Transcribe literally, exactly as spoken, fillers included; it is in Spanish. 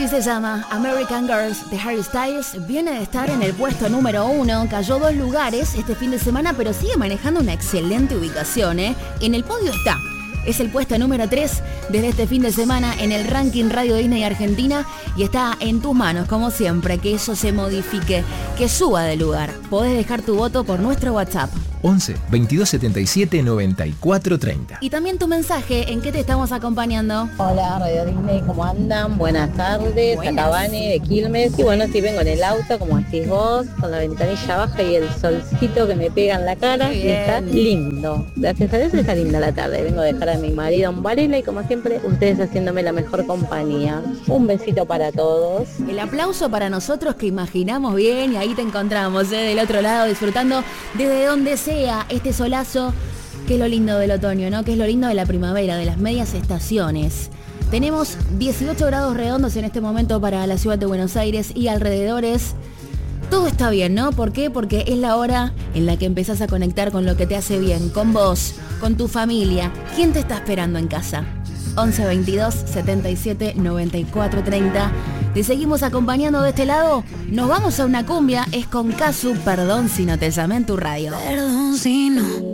Así se llama, American Girls de Harry Styles. Viene de estar en el puesto número uno, cayó dos lugares este fin de semana, pero sigue manejando una excelente ubicación, ¿eh? En el podio está. Es el puesto número tres desde este fin de semana en el ranking Radio Disney Argentina y está en tus manos, como siempre, que eso se modifique, que suba de lugar. Podés dejar tu voto por nuestro WhatsApp. once, veintidós setenta y siete, noventa y cuatro treinta. Y también tu mensaje, ¿en qué te estamos acompañando? Hola, Radio Disney, ¿cómo andan? Buenas tardes, acá Vane de Quilmes. Y bueno, si vengo en el auto, como decís vos, con la ventanilla baja y el solcito que me pega en la cara, y está lindo. Gracias a Dios está linda la tarde. Vengo a dejar a mi marido en Varela y como siempre, ustedes haciéndome la mejor compañía. Un besito para todos. El aplauso para nosotros que imaginamos bien y ahí te encontramos, ¿eh? Del otro lado, disfrutando desde donde sea este solazo, que es lo lindo del otoño, ¿no? Que es lo lindo de la primavera, de las medias estaciones. Tenemos dieciocho grados redondos en este momento para la ciudad de Buenos Aires y alrededores. Todo está bien, ¿no? ¿Por qué? Porque es la hora en la que empezás a conectar con lo que te hace bien, con vos, con tu familia. ¿Quién te está esperando en casa? once, veintidós, setenta y siete, noventa y cuatro treinta. Te seguimos acompañando de este lado. Nos vamos a una cumbia. Es con Casu, perdón si no te llamé en tu radio. Perdón si no